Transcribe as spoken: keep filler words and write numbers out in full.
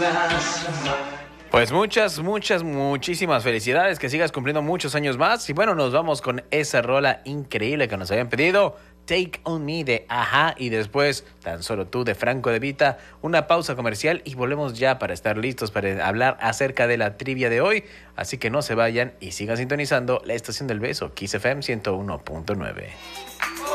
Pues muchas, muchas, muchísimas felicidades, que sigas cumpliendo muchos años más. Y bueno, nos vamos con esa rola increíble que nos habían pedido, Take On Me de Ajá, y después Tan Solo Tú de Franco De Vita. Una pausa comercial y volvemos ya para estar listos para hablar acerca de la trivia de hoy. Así que no se vayan y sigan sintonizando la Estación del Beso, Kiss F M ciento uno punto nueve.